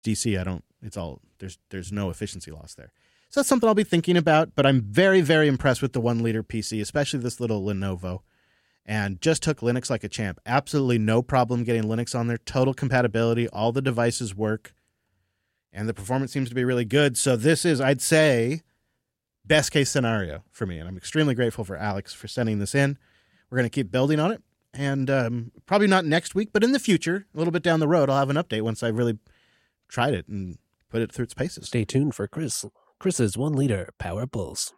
DC, there's no efficiency loss there. So that's something I'll be thinking about, but I'm very, very impressed with the 1-liter PC, especially this little Lenovo, and just took Linux like a champ. Absolutely no problem getting Linux on there. Total compatibility. All the devices work, and the performance seems to be really good. So this is, I'd say, best case scenario for me, and I'm extremely grateful for Alex for sending this in. We're going to keep building on it, and probably not next week, but in the future, a little bit down the road, I'll have an update once I've really tried it and put it through its paces. Stay tuned for Chris's 1-liter Power Pulse.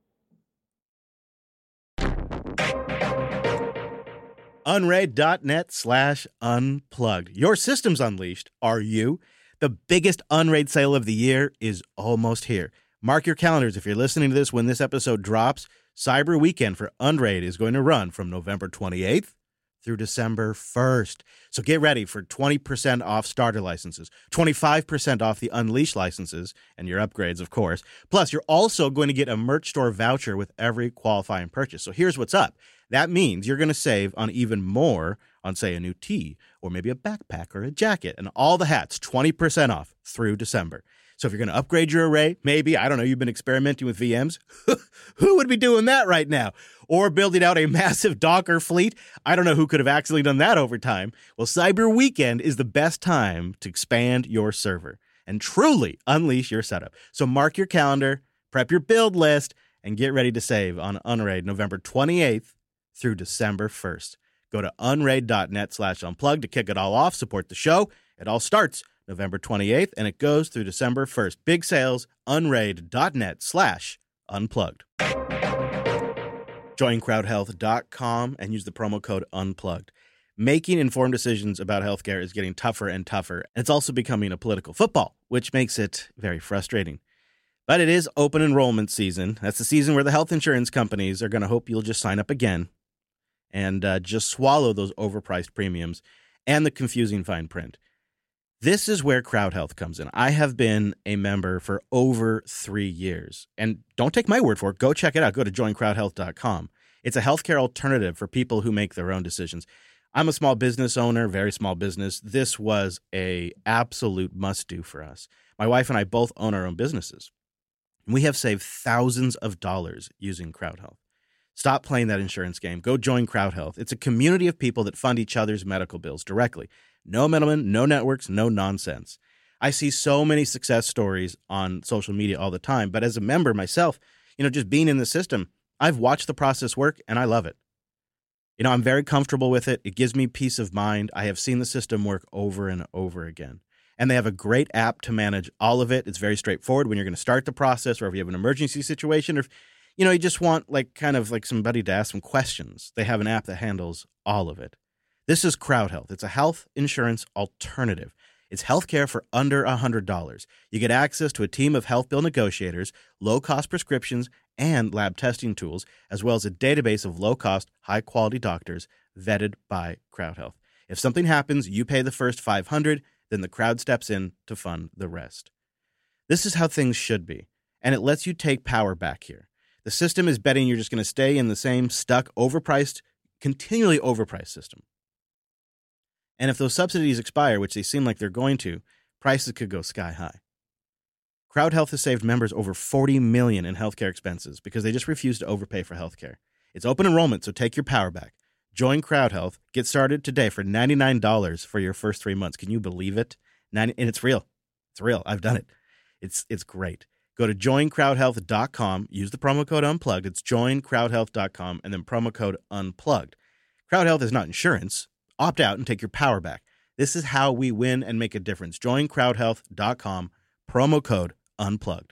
Unraid.net/unplugged. Your system's unleashed. Are you? The biggest Unraid sale of the year is almost here. Mark your calendars if you're listening to this when this episode drops. Cyber Weekend for Unraid is going to run from November 28th through December 1st. So get ready for 20% off starter licenses, 25% off the Unleashed licenses, and your upgrades, of course. Plus, you're also going to get a merch store voucher with every qualifying purchase. So here's what's up. That means you're going to save on even more on, say, a new tee or maybe a backpack or a jacket, and all the hats, 20% off through December. So if you're going to upgrade your array, maybe, I don't know, you've been experimenting with VMs. Who would be doing that right now? Or building out a massive Docker fleet? I don't know who could have actually done that over time. Well, Cyber Weekend is the best time to expand your server and truly unleash your setup. So mark your calendar, prep your build list, and get ready to save on Unraid November 28th through December 1st. Go to unraid.net/unplugged to kick it all off. Support the show. It all starts November 28th, and it goes through December 1st. Big sales, unraid.net/unplugged. Join crowdhealth.com and use the promo code UNPLUGGED. Making informed decisions about healthcare is getting tougher and tougher. And it's also becoming a political football, which makes it very frustrating. But it is open enrollment season. That's the season where the health insurance companies are going to hope you'll just sign up again and just swallow those overpriced premiums and the confusing fine print. This is where Crowd Health comes in. I have been a member for over 3 years. And don't take my word for it. Go check it out. Go to joincrowdhealth.com. It's a healthcare alternative for people who make their own decisions. I'm a small business owner, very small business. This was a absolute must-do for us. My wife and I both own our own businesses. We have saved thousands of dollars using Crowd Health. Stop playing that insurance game. Go join Crowd Health. It's a community of people that fund each other's medical bills directly. No middlemen, no networks, no nonsense. I see so many success stories on social media all the time, but as a member myself, just being in the system, I've watched the process work and I love it. I'm very comfortable with it. It gives me peace of mind. I have seen the system work over and over again. And they have a great app to manage all of it. It's very straightforward when you're going to start the process, or if you have an emergency situation, or if you just want somebody to ask some questions. They have an app that handles all of it. This is Crowd Health. It's a health insurance alternative. It's healthcare for under $100. You get access to a team of health bill negotiators, low-cost prescriptions, and lab testing tools, as well as a database of low-cost, high-quality doctors vetted by Crowd Health. If something happens, you pay the first $500, then the crowd steps in to fund the rest. This is how things should be, and it lets you take power back here. The system is betting you're just going to stay in the same stuck, overpriced, continually overpriced system. And if those subsidies expire, which they seem like they're going to, prices could go sky high. Crowd Health has saved members over $40 million in healthcare expenses because they just refuse to overpay for healthcare. It's open enrollment, so take your power back. Join Crowd Health. Get started today for $99 for your first 3 months. Can you believe it? And it's real. It's real. I've done it. It's great. Go to joincrowdhealth.com. Use the promo code UNPLUGGED. It's joincrowdhealth.com and then promo code UNPLUGGED. Crowd Health is not insurance. Opt out and take your power back. This is how we win and make a difference. Join crowdhealth.com, promo code UNPLUGGED.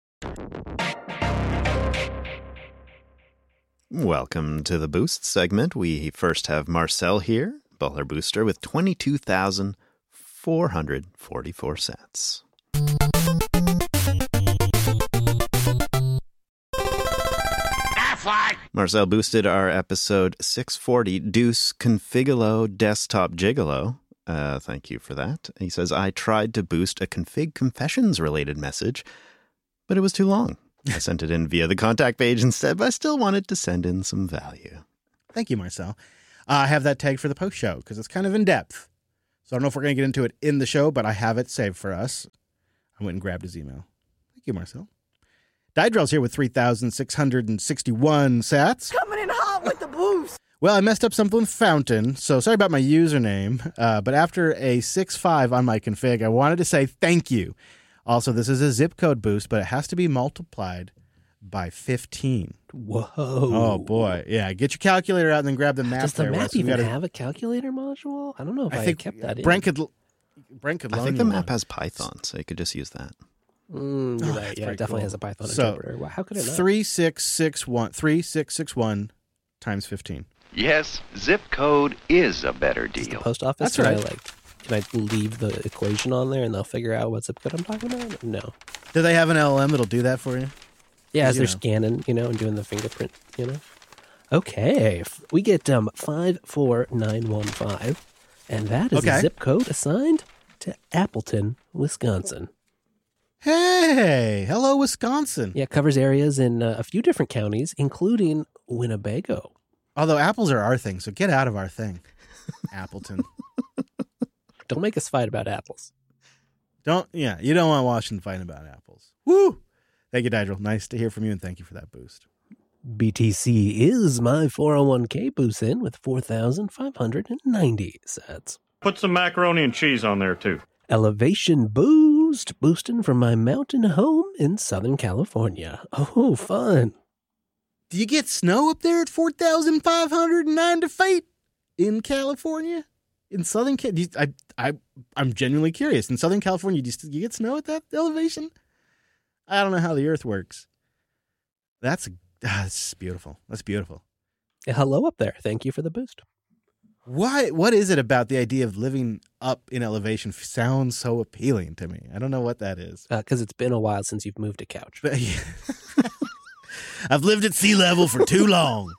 Welcome to the Boost segment. We first have Marcel here, Baller Booster, with 22,444 cents. Marcel boosted our episode 640, Deuce Configalo Desktop Gigolo. Thank you for that. He says, I tried to boost a config confessions related message, but it was too long. I sent it in via the contact page instead, but I still wanted to send in some value. Thank you, Marcel. I have that tag for the post show because it's kind of in depth. So I don't know if we're going to get into it in the show, but I have it saved for us. I went and grabbed his email. Thank you, Marcel. Dydrell's here with 3,661 sats. Coming in hot with the boost. Well, I messed up something with Fountain, so sorry about my username. But after a 6.5 on my config, I wanted to say thank you. Also, this is a zip code boost, but it has to be multiplied by 15. Whoa. Oh, boy. Yeah, get your calculator out and then grab the map. Does the there, map Wes. even have a calculator module? I don't know if I think kept that in. Brent could loan I think the you map one. has Python, so you could just use that. You're Oh, right. that's Yeah, it pretty definitely cool. has a Python So, interpreter. Wow, how could it not? 3661 times 15. Yes, zip code is a better Is the deal. post office? That's right. Can I leave the equation on there and they'll figure out what zip code I'm talking about? No. Do they have an LLM that'll do that for you? Yeah, as You they're know. scanning, and doing the fingerprint, Okay, we get 54915, and that is Okay. a zip code assigned to Appleton, Wisconsin. Hey, hello, Wisconsin. Yeah, it covers areas in a few different counties, including Winnebago. Although apples are our thing, so get out of our thing, Appleton. Don't make us fight about apples. You don't want Washington fighting about apples. Woo! Thank you, Nigel. Nice to hear from you, and thank you for that boost. BTC is my 401k boost in with 4,590 sats. Put some macaroni and cheese on there, too. Elevation boost, boosting from my mountain home in Southern California. Oh, fun. Do you get snow up there at 4,590 feet in California? In Southern California? I'm genuinely curious. In Southern California, do you get snow at that elevation? I don't know how the earth works. That's beautiful. That's beautiful. Hello up there. Thank you for the boost. What is it about the idea of living up in elevation sounds so appealing to me? I don't know what that is. Because it's been a while since you've moved a couch. But, I've lived at sea level for too long.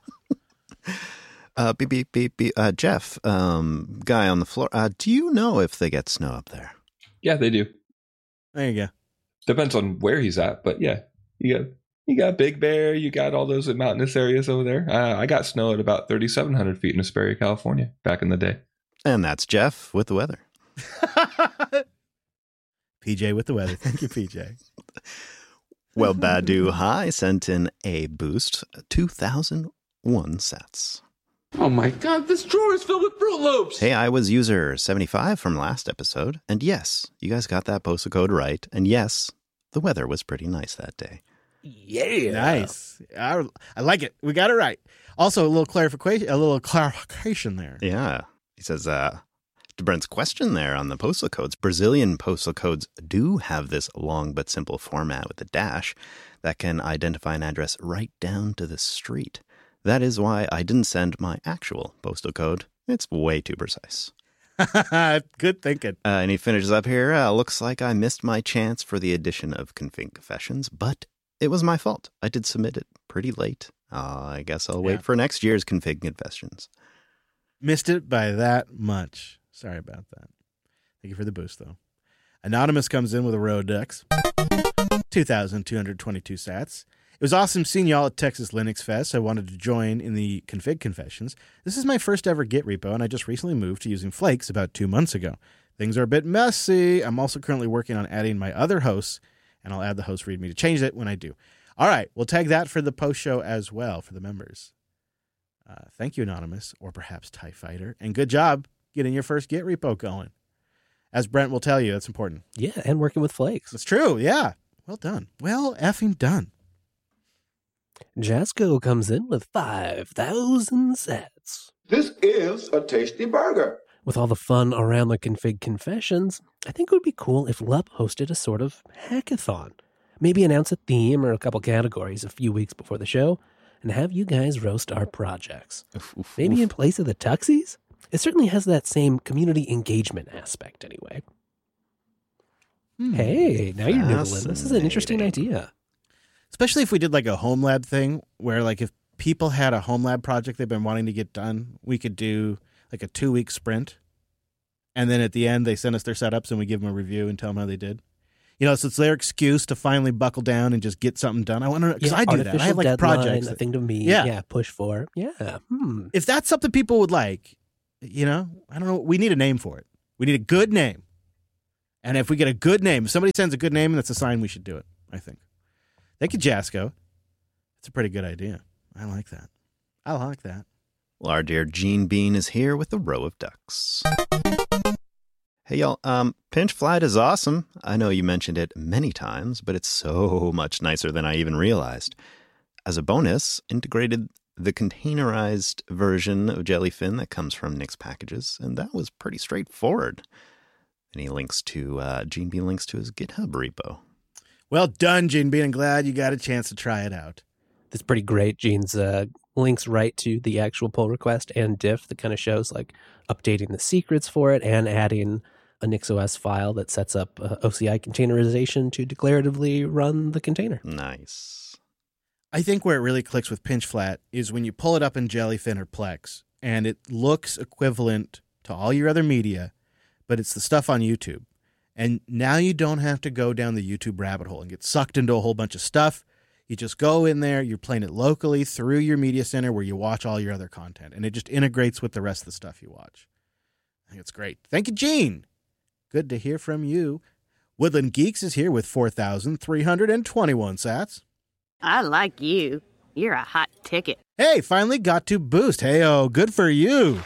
Jeff, guy on the floor. Do you know if they get snow up there? Yeah, they do. There you go. Depends on where he's at, but yeah, you got Big Bear, you got all those mountainous areas over there. I got snow at about 3,700 feet in Hesperia, California, back in the day. And that's Jeff with the weather. PJ with the weather. Thank you, PJ. Well, Badu High sent in a boost, 2,001 sats. Oh my god, this drawer is filled with Fruit Loops! Hey, I was user 75 from last episode, and yes, you guys got that postal code right, and yes, the weather was pretty nice that day. Yeah. Nice. I like it. We got it right. Also, a little clarification there. Yeah. He says, to Brent's question there on the postal codes, Brazilian postal codes do have this long but simple format with a dash that can identify an address right down to the street. That is why I didn't send my actual postal code. It's way too precise. Good thinking. And he finishes up here. Looks like I missed my chance for the addition of Config Confessions, but it was my fault. I did submit it pretty late. I guess I'll wait for next year's Config Confessions. Missed it by that much. Sorry about that. Thank you for the boost, though. Anonymous comes in with a Rodex. 2,222 sats. It was awesome seeing y'all at Texas Linux Fest. I wanted to join in the Config Confessions. This is my first ever Git repo, and I just recently moved to using Flakes about 2 months ago. Things are a bit messy. I'm also currently working on adding my other hosts, and I'll add the host README to change it when I do. All right, we'll tag that for the post show as well for the members. Thank you, Anonymous, or perhaps TIE Fighter, and good job getting your first Git repo going. As Brent will tell you, that's important. Yeah, and working with Flakes. That's true, yeah. Well done. Well effing done. Jasco comes in with 5,000 sats. This is a tasty burger. With all the fun around the Config Confessions, I think it would be cool if LUP hosted a sort of hackathon. Maybe announce a theme or a couple categories a few weeks before the show, and have you guys roast our projects. Maybe in place of the Tuxies? It certainly has that same community engagement aspect anyway. Hey, now you're noodling. This is an interesting idea. Especially if we did like a home lab thing where like if people had a home lab project they've been wanting to get done, we could do like a 2-week sprint. And then at the end, they send us their setups and we give them a review and tell them how they did. You know, so it's their excuse to finally buckle down and just get something done. I want to, because I do that. I have like deadline, projects. A thing to meet. Yeah. Yeah, push for. Yeah. If that's something people would like, you know, I don't know. We need a name for it. We need a good name. And if we get a good name, if somebody sends a good name, that's a sign we should do it, I think. Thank you, Jasko. It's a pretty good idea. I like that. Well, our dear Gene Bean is here with a row of ducks. Hey, y'all. Pinch Flight is awesome. I know you mentioned it many times, but it's so much nicer than I even realized. As a bonus, integrated the containerized version of Jellyfin that comes from Nick's packages, and that was pretty straightforward. And he links to, Gene Bean links to his GitHub repo. Well done, Gene Bean. I'm glad you got a chance to try it out. That's pretty great. Gene's links right to the actual pull request and diff that kind of shows like updating the secrets for it and adding a NixOS file that sets up OCI containerization to declaratively run the container. Nice. I think where it really clicks with Pinch Flat is when you pull it up in Jellyfin or Plex, and it looks equivalent to all your other media, but it's the stuff on YouTube. And now you don't have to go down the YouTube rabbit hole and get sucked into a whole bunch of stuff. You just go in there, you're playing it locally through your media center where you watch all your other content, and it just integrates with the rest of the stuff you watch. I think it's great. Thank you, Gene. Good to hear from you. Woodland Geeks is here with 4,321 sats. I like you. You're a hot ticket. Hey, finally got to boost. Hey-oh, good for you.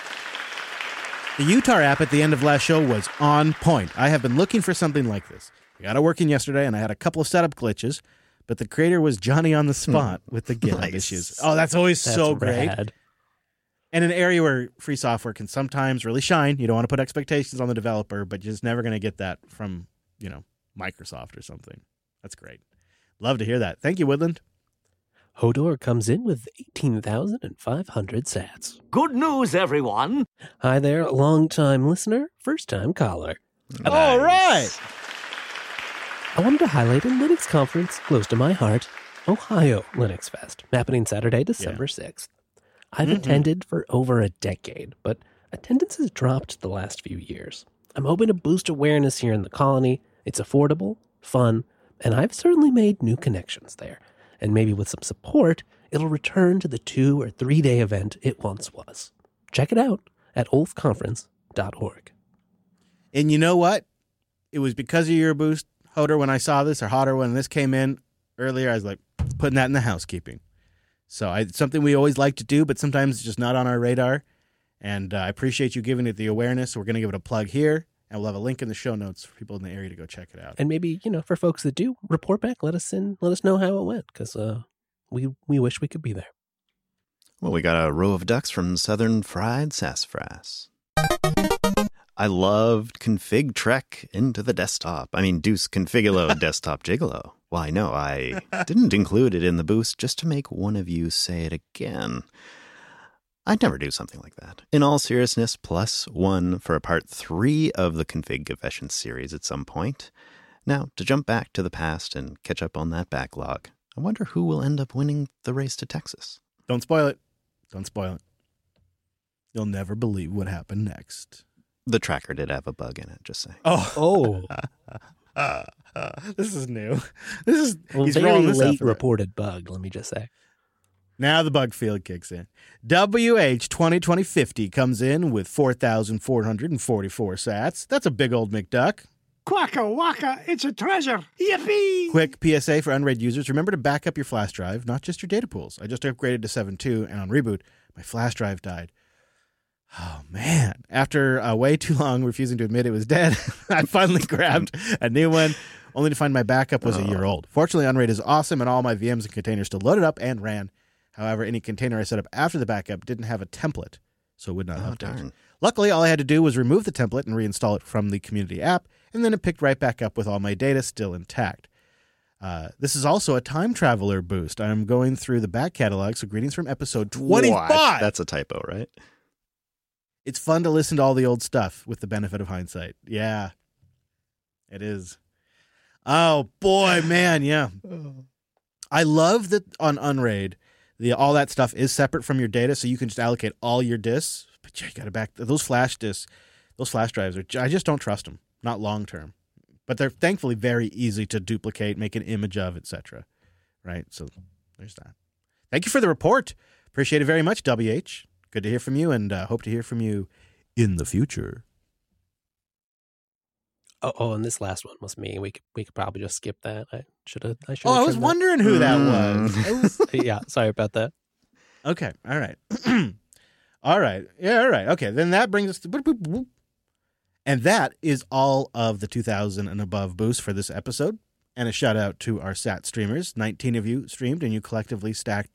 The Utah app at the end of last show was on point. I have been looking for something like this. I got it working yesterday, and I had a couple of setup glitches, but the creator was Johnny on the spot with the GitHub issues. Oh, that's always so great. Rad. And an area where free software can sometimes really shine. You don't want to put expectations on the developer, but you're just never going to get that from, Microsoft or something. That's great. Love to hear that. Thank you, Woodland. Hodor comes in with 18,500 sats. Good news, everyone. Hi there, long-time listener, first-time caller. Nice. All right. I wanted to highlight a Linux conference close to my heart, Ohio Linux Fest, happening Saturday, December 6th. I've attended for over a decade, but attendance has dropped the last few years. I'm hoping to boost awareness here in the colony. It's affordable, fun, and I've certainly made new connections there. And maybe with some support, it'll return to the 2 or 3 day event it once was. Check it out at ulfconference.org. And you know what? It was because of your boost, Hodor, when I saw this, or Hodor, when this came in earlier, I was like, putting that in the housekeeping. So it's something we always like to do, but sometimes it's just not on our radar. And I appreciate you giving it the awareness. So we're going to give it a plug here, and we'll have a link in the show notes for people in the area to go check it out. And maybe, for folks that do, report back, let us know how it went, because we wish we could be there. Well, we got a row of ducks from Southern Fried Sassafras. I loved Config Trek into the desktop. I mean, Deuce Configulo Desktop Gigolo. Well, I know I didn't include it in the boost just to make one of you say it again. I'd never do something like that. In all seriousness, +1 for a part 3 of the Config Confessions series at some point. Now, to jump back to the past and catch up on that backlog, I wonder who will end up winning the race to Texas. Don't spoil it. Don't spoil it. You'll never believe what happened next. The tracker did have a bug in it, just saying. Oh. This is new. He's very rolling this late out reported bug, let me just say. Now the bug field kicks in. WH 2020-50 comes in with 4,444 sats. That's a big old McDuck. Quacka wacka, it's a treasure. Yippee! Quick PSA for Unraid users. Remember to back up your flash drive, not just your data pools. I just upgraded to 7.2, and on reboot, my flash drive died. Oh, man. After way too long refusing to admit it was dead, I finally grabbed a new one, only to find my backup was a year old. Fortunately, Unraid is awesome, and all my VMs and containers still loaded up and ran. However, any container I set up after the backup didn't have a template, so it would not update. Darn. Luckily, all I had to do was remove the template and reinstall it from the community app, and then it picked right back up with all my data still intact. This is also a time traveler boost. I'm going through the back catalog, so greetings from episode 25. What? That's a typo, right? It's fun to listen to all the old stuff with the benefit of hindsight. Yeah, it is. Oh, boy, man, yeah. I love that on Unraid, all that stuff is separate from your data, so you can just allocate all your disks. But you got to back those flash disks, those flash drives. I just don't trust them, not long term. But they're thankfully very easy to duplicate, make an image of, etc. Right? So there's that. Thank you for the report. Appreciate it very much, WH. Good to hear from you, and hope to hear from you in the future. Oh, and this last one was me. We could probably just skip that. I should have. I was wondering who that was. Yeah, sorry about that. Okay, all right. All right. Yeah, all right. Okay, then that brings us to... And that is all of the 2,000 and above boosts for this episode. And a shout out to our SAT streamers. 19 of you streamed, and you collectively stacked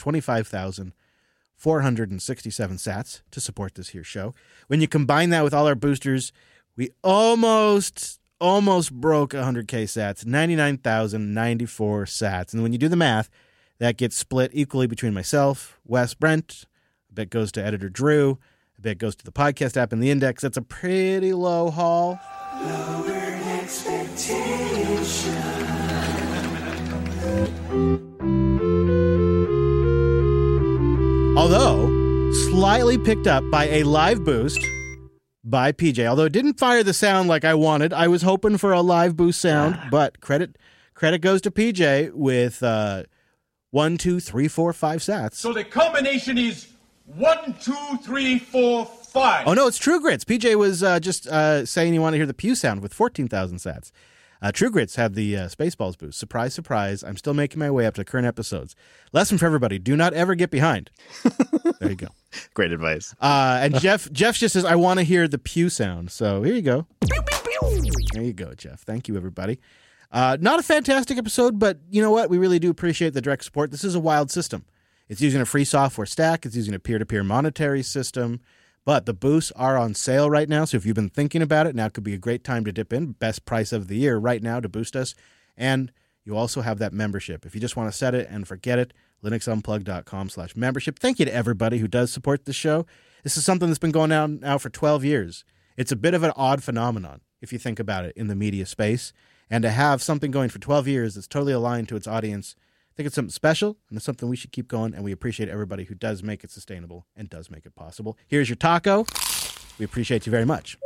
25,467 sats to support this here show. When you combine that with all our boosters, we almost broke 100K sats, 99,094 sats. And when you do the math, that gets split equally between myself, Wes, Brent. A bit goes to editor Drew. A bit goes to the podcast app and the index. That's a pretty low haul. Lowered expectations. Although slightly picked up by a live boost by PJ. Although it didn't fire the sound like I wanted. I was hoping for a live boost sound, but credit goes to PJ with 1, 2, 3, 4, 5 sats. So the combination is 1, 2, 3, 4, 5. Oh no, it's True Grits. PJ was just saying he wanted to hear the pew sound with 14,000 sats. True Grits had the Spaceballs boost. Surprise, surprise. I'm still making my way up to current episodes. Lesson for everybody. Do not ever get behind. There you go. Great advice. And Jeff just says, I want to hear the pew sound. So here you go. There you go, Jeff. Thank you, everybody. Not a fantastic episode, but you know what? We really do appreciate the direct support. This is a wild system. It's using a free software stack. It's using a peer-to-peer monetary system. But the boosts are on sale right now, so if you've been thinking about it, now could be a great time to dip in. Best price of the year right now to boost us. And you also have that membership. If you just want to set it and forget it, linuxunplugged.com/membership. Thank you to everybody who does support the show. This is something that's been going on now for 12 years. It's a bit of an odd phenomenon, if you think about it, in the media space. And to have something going for 12 years that's totally aligned to its audience, I think it's something special, and it's something we should keep going, and we appreciate everybody who does make it sustainable and does make it possible. Here's your taco. We appreciate you very much.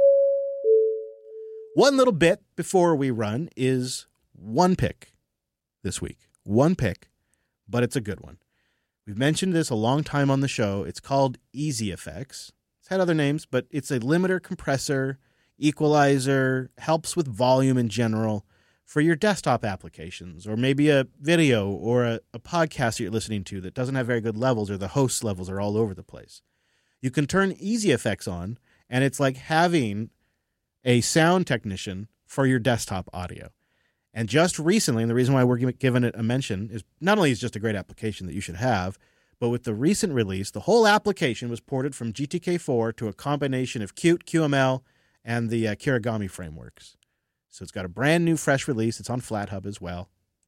One little bit before we run is one pick this week. One pick, but it's a good one. We've mentioned this a long time on the show. It's called Easy Effects. It's had other names, but it's a limiter, compressor, equalizer, helps with volume in general for your desktop applications, or maybe a video or a podcast that you're listening to that doesn't have very good levels, or the host levels are all over the place. You can turn Easy Effects on, and it's like having a sound technician for your desktop audio. And just recently, and the reason why we're giving it a mention is not only is it just a great application that you should have, but with the recent release, the whole application was ported from GTK4 to a combination of Qt, QML, and the Kirigami frameworks. So it's got a brand new, fresh release. It's on FlatHub as well.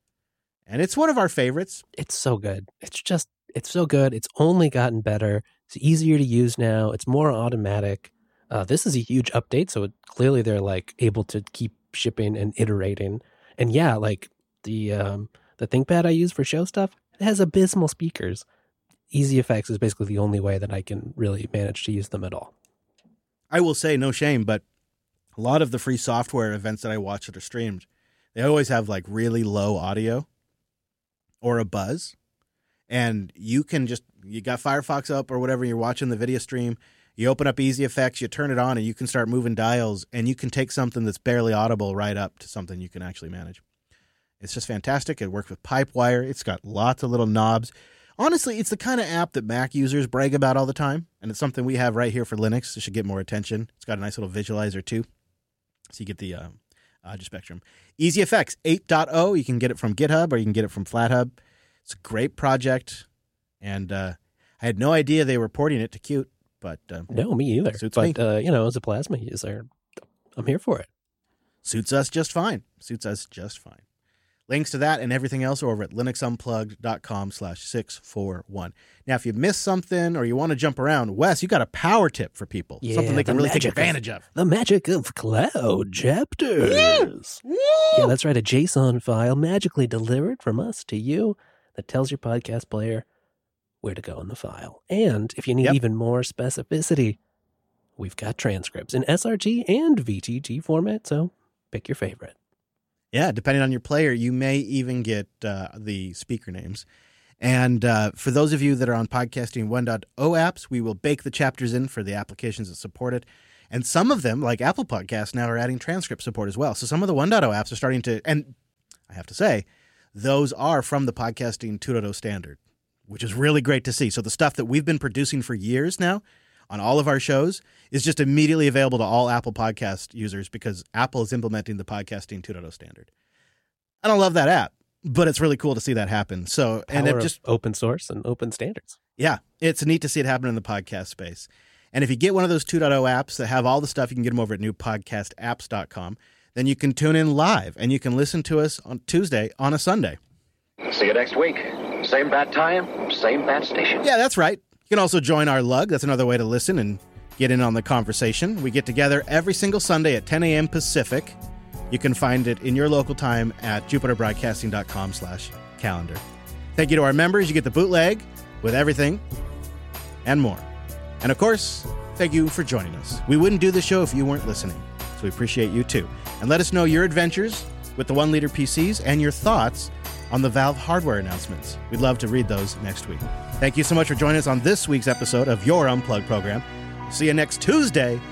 And it's one of our favorites. It's so good. It's so good. It's only gotten better. It's easier to use now. It's more automatic. This is a huge update, so clearly they're like able to keep shipping and iterating. And yeah, like the ThinkPad I use for show stuff, it has abysmal speakers. Easy Effects is basically the only way that I can really manage to use them at all. I will say, no shame, but a lot of the free software events that I watch that are streamed, they always have like really low audio or a buzz. And you got Firefox up or whatever, you're watching the video stream, you open up Easy Effects, you turn it on, and you can start moving dials, and you can take something that's barely audible right up to something you can actually manage. It's just fantastic. It works with Pipewire. It's got lots of little knobs. Honestly, it's the kind of app that Mac users brag about all the time, and it's something we have right here for Linux. It should get more attention. It's got a nice little visualizer, too. So you get the audio spectrum. Easy Effects 8.0. You can get it from GitHub or you can get it from FlatHub. It's a great project, and I had no idea they were porting it to Qt, but no, me either. Suits but me. As a Plasma user, I'm here for it. Suits us just fine. Links to that and everything else are over at linuxunplugged.com/641. Now, if you missed something or you want to jump around, Wes, you got a power tip for people. Yeah, something they can really take advantage of. The magic of cloud chapters. Yeah, that's right. A JSON file magically delivered from us to you that tells your podcast player where to go in the file. And if you need even more specificity, we've got transcripts in SRT and VTT format, so pick your favorite. Yeah, depending on your player, you may even get the speaker names. And for those of you that are on Podcasting 1.0 apps, we will bake the chapters in for the applications that support it. And some of them, like Apple Podcasts, now are adding transcript support as well. So some of the 1.0 apps are starting to, and I have to say, those are from the Podcasting 2.0 standard, which is really great to see. So the stuff that we've been producing for years now on all of our shows is just immediately available to all Apple Podcast users because Apple is implementing the Podcasting 2.0 standard. I don't love that app, but it's really cool to see that happen. So, and it just open source and open standards. Yeah, it's neat to see it happen in the podcast space. And if you get one of those 2.0 apps that have all the stuff, you can get them over at newpodcastapps.com. Then you can tune in live and you can listen to us on Tuesday on a Sunday. See you next week. Same bat time, same bat station. Yeah, that's right. You can also join our lug. That's another way to listen and get in on the conversation. We get together every single Sunday at 10 a.m. Pacific. You can find it in your local time at jupiterbroadcasting.com/calendar. Thank you to our members. You get the bootleg with everything and more. And of course, thank you for joining us. We wouldn't do the show if you weren't listening, so we appreciate you too. And let us know your adventures with the 1-liter PCs and your thoughts on the Valve hardware announcements. We'd love to read those next week. Thank you so much for joining us on this week's episode of Your Unplugged program. See you next Tuesday